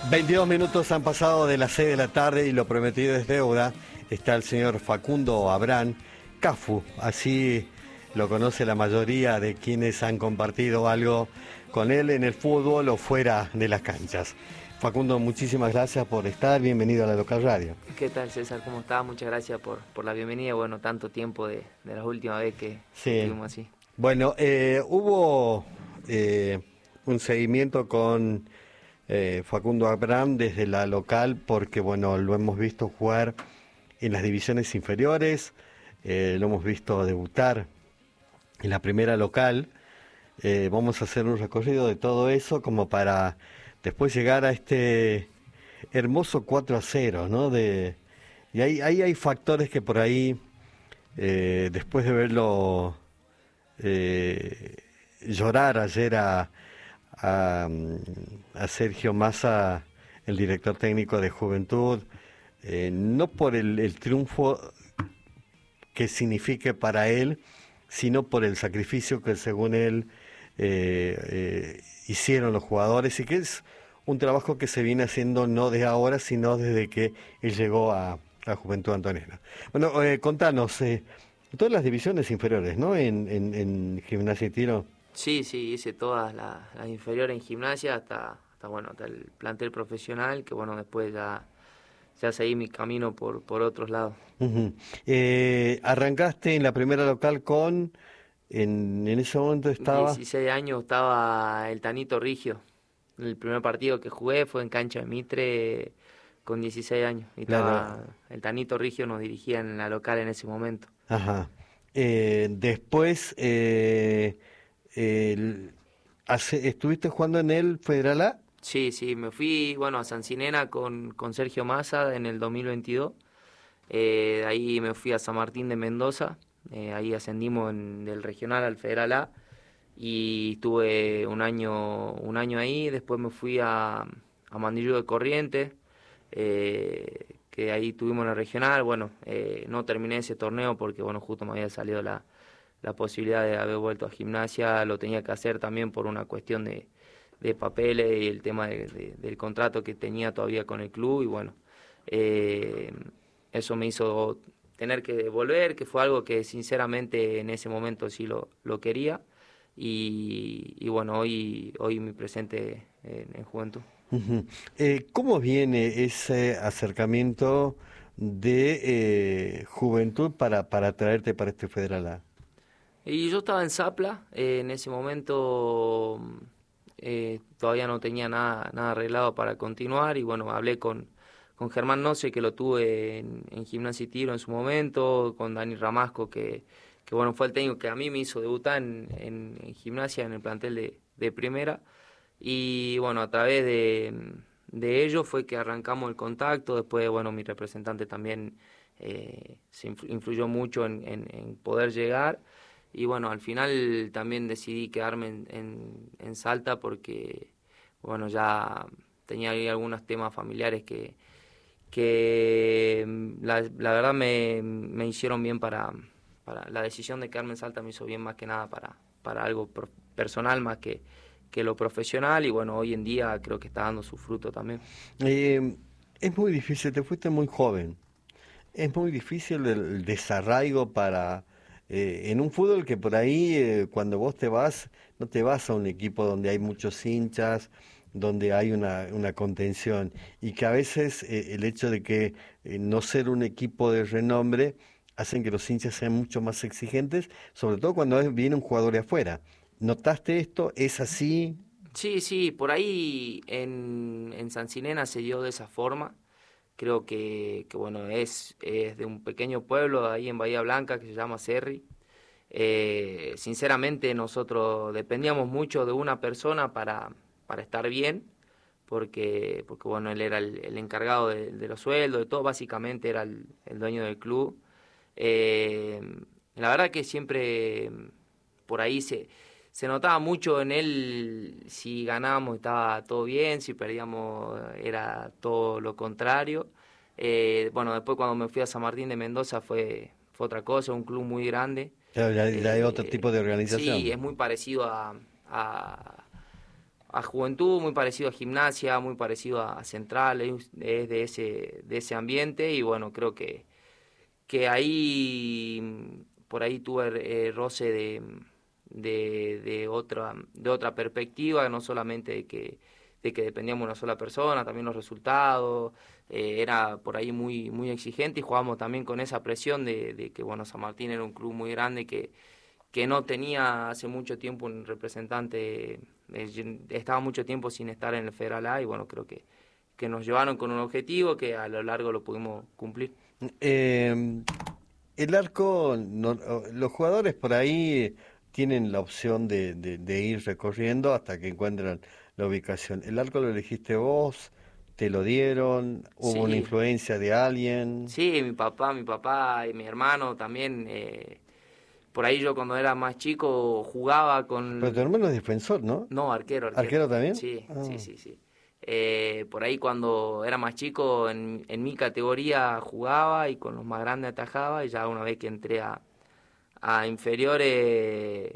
22 minutos han pasado de las 6 de la tarde y lo prometido es deuda. Está el señor Facundo Abrán, Cafu, así lo conoce la mayoría de quienes han compartido algo con él en el fútbol o fuera de las canchas. Facundo, muchísimas gracias por estar, bienvenido a la Local Radio. ¿Qué tal, César? ¿Cómo estás? Muchas gracias por la bienvenida. Bueno, tanto tiempo de la última vez que estuvimos así. Bueno, hubo un seguimiento con Facundo Abrán desde la local porque, bueno, lo hemos visto jugar en las divisiones inferiores, lo hemos visto debutar en la primera local. Vamos a hacer un recorrido de todo eso como para después llegar a este hermoso 4-0, ¿no? Y ahí hay factores que por ahí, después de verlo llorar ayer a Sergio Massa, el director técnico de Juventud, no por el triunfo que signifique para él, sino por el sacrificio que según él hicieron los jugadores, y que es un trabajo que se viene haciendo no de ahora, sino desde que él llegó a Juventud Antonella. Bueno, contanos, todas las divisiones inferiores, ¿no? En Gimnasia y Tiro. Sí, hice todas las inferiores en Gimnasia hasta el plantel profesional, que bueno, después ya seguí mi camino por otros lados. Uh-huh. Arrancaste en la primera local en ese momento estaba... 16 años estaba el Tanito Rigio. El primer partido que jugué fue en cancha de Mitre con 16 años. Y estaba el Tanito Rigio, nos dirigía en la local en ese momento. Ajá. Después, ¿estuviste jugando en el Federal A? Sí, me fui a Sancinena con Sergio Massa en el 2022. De ahí me fui a San Martín de Mendoza. Ahí ascendimos del regional al Federal A. Y estuve un año ahí. Después me fui a Mandillú de Corrientes, que ahí tuvimos la regional. No terminé ese torneo porque justo me había salido la posibilidad de haber vuelto a Gimnasia. Lo tenía que hacer también por una cuestión de papeles y el tema del contrato que tenía todavía con el club. Y eso me hizo tener que volver, que fue algo que sinceramente en ese momento sí lo quería. Y hoy mi presente en Juventud. Uh-huh. ¿Cómo viene ese acercamiento de Juventud para traerte para este Federal A? Y yo estaba en Zapla, en ese momento todavía no tenía nada arreglado para continuar y hablé con Germán Noce, que lo tuve en Gimnasia y Tiro en su momento, con Dani Ramasco, que fue el técnico que a mí me hizo debutar en Gimnasia, en el plantel de primera. Y a través de ellos fue que arrancamos el contacto. Después, mi representante también se influyó mucho en poder llegar. Y al final también decidí quedarme en Salta porque, ya tenía ahí algunos temas familiares que la verdad me hicieron bien para la decisión de quedarme en Salta. Me hizo bien más que nada para algo personal más que lo profesional. Y hoy en día creo que está dando su fruto también. Es muy difícil, te fuiste muy joven. Es muy difícil el desarraigo en un fútbol que por ahí cuando vos te vas, no te vas a un equipo donde hay muchos hinchas, donde hay una contención, y que a veces el hecho de que no ser un equipo de renombre hacen que los hinchas sean mucho más exigentes, sobre todo cuando viene un jugador de afuera. ¿Notaste esto? ¿Es así? Sí, por ahí en Sancinena se dio de esa forma. Creo que es de un pequeño pueblo ahí en Bahía Blanca que se llama Cerri. Sinceramente nosotros dependíamos mucho de una persona para estar bien, porque él era el encargado de los sueldos, de todo, básicamente era el dueño del club. La verdad que siempre por ahí se notaba mucho en él. Si ganábamos estaba todo bien, si perdíamos era todo lo contrario. Después cuando me fui a San Martín de Mendoza fue otra cosa, un club muy grande. Claro, ya hay otro tipo de organización. Sí, es muy parecido a Juventud, muy parecido a Gimnasia, muy parecido a Central, es de ese ambiente y bueno, creo que ahí, por ahí tuve roce de otra perspectiva, no solamente de que dependíamos de una sola persona, también los resultados, era por ahí muy exigente y jugábamos también con esa presión de que bueno, San Martín era un club muy grande que no tenía hace mucho tiempo un representante, estaba mucho tiempo sin estar en el Federal A y bueno, creo que nos llevaron con un objetivo que a lo largo lo pudimos cumplir. Eh, el arco, los jugadores por ahí tienen la opción de ir recorriendo hasta que encuentran la ubicación. ¿El arco lo elegiste vos? ¿Te lo dieron? ¿Hubo una Sí, influencia de alguien? sí, mi papá y mi hermano también. Por ahí yo cuando era más chico jugaba Pero tu con... hermano es defensor, ¿no? No, arquero. ¿Arquero también? Sí, Ah. sí. Por ahí cuando era más chico en mi categoría jugaba y con los más grandes atajaba y ya una vez que entré a inferiores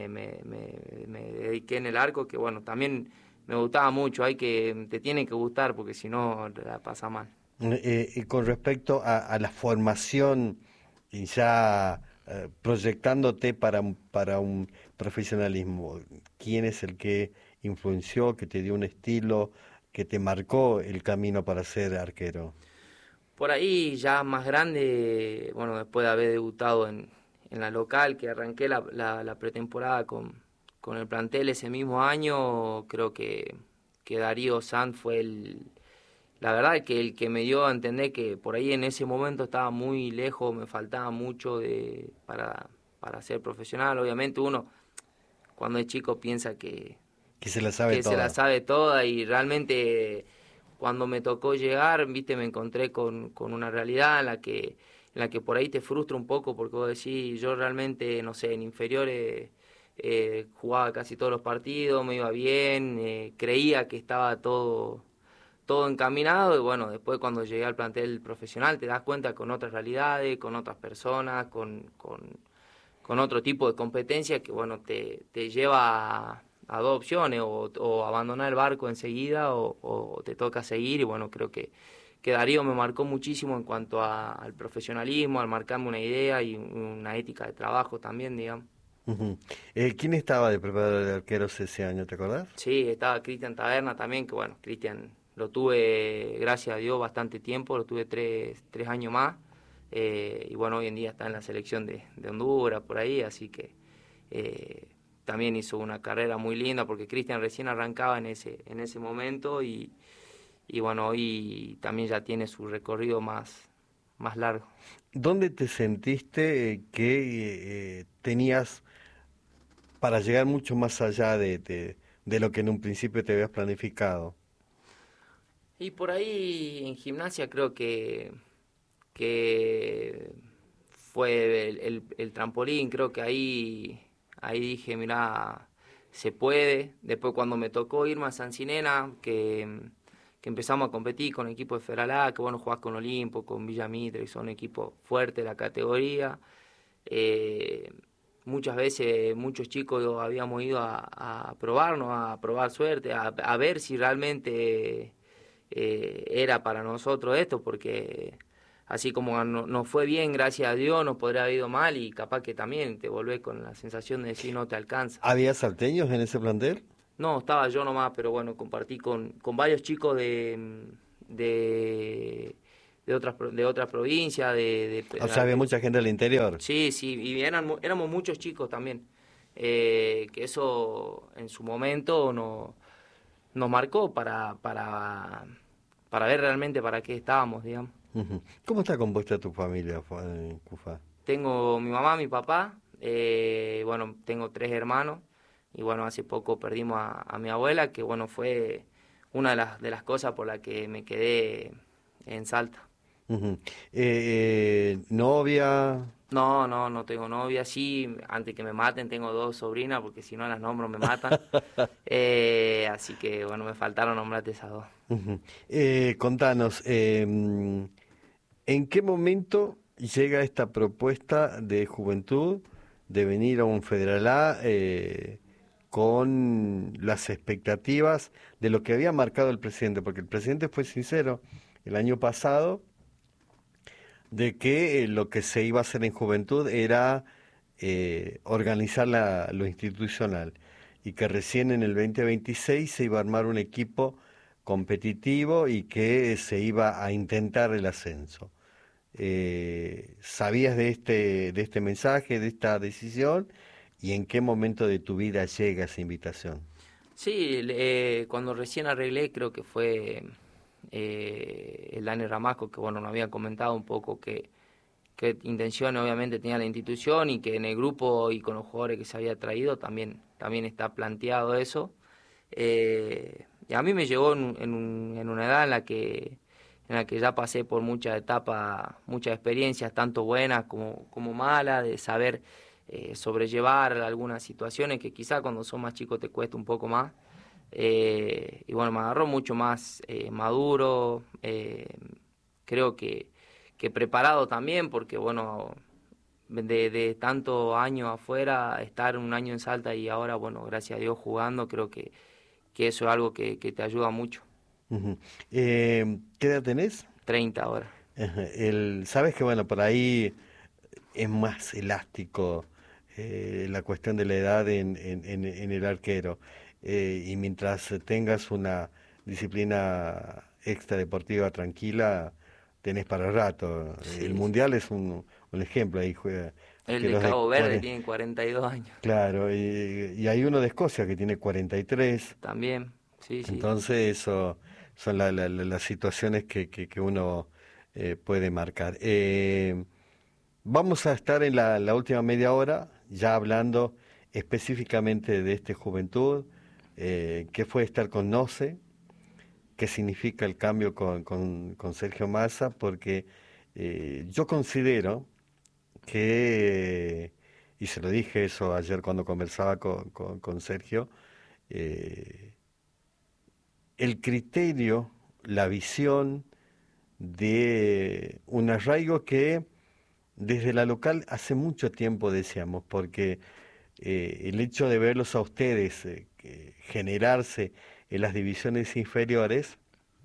me dediqué en el arco, que bueno, también me gustaba mucho, te tiene que gustar porque si no la pasa mal. Y con respecto a la formación y ya proyectándote para un profesionalismo, ¿quién es el que influenció, que te dio un estilo, que te marcó el camino para ser arquero? Por ahí ya más grande, bueno, después de haber debutado en la local, que arranqué la pretemporada con el plantel ese mismo año, creo que Darío Sanz fue la verdad que el que me dio a entender que por ahí en ese momento estaba muy lejos, me faltaba mucho para ser profesional. Obviamente uno cuando es chico piensa Que se la sabe que se la toda. sabe toda y realmente cuando me tocó llegar, viste, me encontré con una realidad en la que por ahí te frustra un poco porque vos decís, yo realmente, no sé, en inferiores jugaba casi todos los partidos, me iba bien, creía que estaba todo encaminado y bueno, después cuando llegué al plantel profesional te das cuenta con otras realidades, con otras personas, con otro tipo de competencia que bueno, te lleva a dos opciones, o abandonar el barco enseguida o te toca seguir y bueno, creo que Darío me marcó muchísimo en cuanto al profesionalismo, al marcarme una idea y una ética de trabajo también, digamos. Ujú. ¿Quién estaba de preparador de arqueros ese año, te acordás? Sí, estaba Cristian Taberna también, que bueno, Cristian lo tuve, gracias a Dios, bastante tiempo, lo tuve tres años más, y bueno, hoy en día está en la selección de Honduras, por ahí, así que eh, también hizo una carrera muy linda, porque Cristian recién arrancaba en ese momento, y bueno, hoy también ya tiene su recorrido más largo. ¿Dónde te sentiste que tenías para llegar mucho más allá de lo que en un principio te habías planificado? Y por ahí en gimnasia creo que fue el trampolín, creo que ahí dije, mirá, se puede. Después cuando me tocó irme a San Sinena, que empezamos a competir con el equipo de Federal A, que bueno, jugás con Olimpo, con Villa Mitre, y son equipos fuertes de la categoría. Eh, Muchas veces muchos chicos habíamos ido a probarnos, a probar suerte, a ver si realmente era para nosotros esto, porque así como nos fue bien, gracias a Dios, nos podría haber ido mal y capaz que también te volvés con la sensación de decir no te alcanza. ¿Había salteños en ese plantel? No, estaba yo nomás, pero bueno, compartí con varios chicos de, de otras provincias, O sea, había mucha gente del interior. sí, sí, y éramos muchos chicos también, que eso en su momento nos marcó para ver realmente para qué estábamos, digamos. Ujú. ¿Cómo está compuesta tu familia, Cufa? Tengo mi mamá, mi papá, bueno, tengo tres hermanos y bueno, hace poco perdimos a mi abuela, que bueno, fue una de las cosas por las que me quedé en Salta. Ujú. ¿Novia? No tengo novia, sí, antes que me maten tengo dos sobrinas, porque si no las nombro me matan. Así que bueno, me faltaron nombrarte esas dos. Ujú. Contanos, ¿en qué momento llega esta propuesta de Juventud de venir a un Federal A con las expectativas de lo que había marcado el presidente, porque el presidente fue sincero el año pasado de que lo que se iba a hacer en juventud era organizar lo institucional y que recién en el 2026 se iba a armar un equipo competitivo y que se iba a intentar el ascenso. ¿Sabías de este mensaje, de esta decisión? ¿Y en qué momento de tu vida llega esa invitación? Sí, cuando recién arreglé, creo que fue el Dani Ramasco, que bueno, nos había comentado un poco qué intención obviamente tenía la institución y que en el grupo y con los jugadores que se había traído también está planteado eso. Y a mí me llegó en una edad en la que ya pasé por muchas etapas, muchas experiencias, tanto buenas como malas, de saber sobrellevar algunas situaciones que quizá cuando sos más chico te cuesta un poco más. Y bueno, me agarró mucho más maduro, creo que preparado también, porque bueno, de tantos años afuera, estar un año en Salta y ahora, bueno, gracias a Dios jugando, creo que eso es algo que te ayuda mucho. Uh-huh. ¿Qué edad tenés? 30 ahora. Uh-huh. Sabes que bueno, por ahí es más elástico la cuestión de la edad en el arquero, y mientras tengas una disciplina extradeportiva tranquila, tenés para rato. Sí. El Mundial es un ejemplo, ahí juega. El de Cabo Verde tiene 42 años. Claro, y hay uno de Escocia que tiene 43. También, sí. Entonces eso son las situaciones que uno puede marcar. Vamos a estar en la última media hora ya hablando específicamente de esta juventud, qué fue estar con NOCE, qué significa el cambio con Sergio Massa, porque yo considero que, y se lo dije eso ayer cuando conversaba con Sergio, el criterio, la visión de un arraigo que desde la local hace mucho tiempo deseamos, porque el hecho de verlos a ustedes generarse en las divisiones inferiores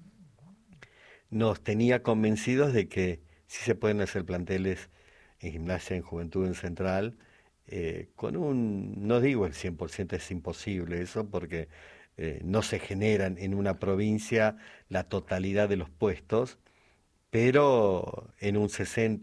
nos tenía convencidos de que sí se pueden hacer planteles en Gimnasia, en Juventud, en Central, con no digo el 100%, es imposible eso, porque no se generan en una provincia la totalidad de los puestos, pero en un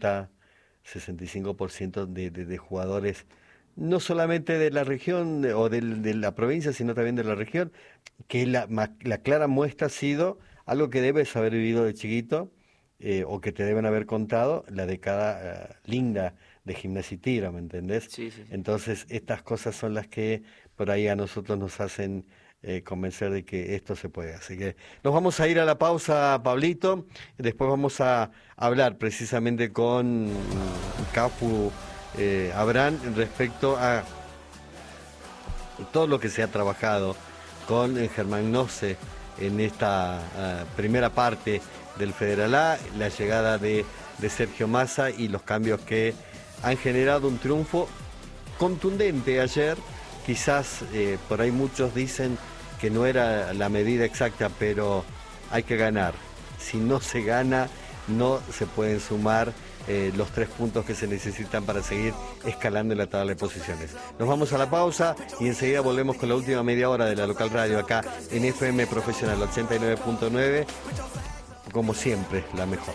65% de jugadores, no solamente de la región o de la provincia, sino también de la región, que la clara muestra ha sido algo que debes haber vivido de chiquito, o que te deben haber contado, la década linda de Gimnasia y Tiro, ¿me entendés? Sí. Entonces, estas cosas son las que por ahí a nosotros nos hacen convencer de que esto se puede. Así que nos vamos a ir a la pausa, Pablito, y después vamos a hablar precisamente con Cafu Abraham respecto a todo lo que se ha trabajado con Germán NOCE en esta primera parte del Federal A, la llegada de Sergio Massa y los cambios que han generado un triunfo contundente ayer. Quizás por ahí muchos dicen que no era la medida exacta, pero hay que ganar. Si no se gana, no se pueden sumar los 3 puntos que se necesitan para seguir escalando en la tabla de posiciones. Nos vamos a la pausa y enseguida volvemos con la última media hora de la local radio acá en FM Profesional 89.9. Como siempre, la mejor.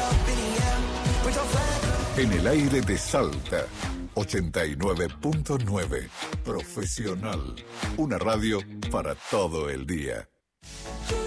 En el aire de Salta, 89.9. Profesional. Una radio para todo el día.